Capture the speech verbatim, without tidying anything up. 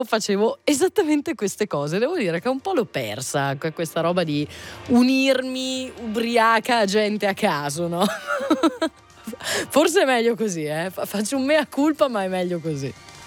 facevo esattamente queste cose. Devo dire che un po' l'ho persa questa roba di unirmi ubriaca a gente a caso, no? Forse è meglio così, eh. Faccio un mea culpa, ma è meglio così.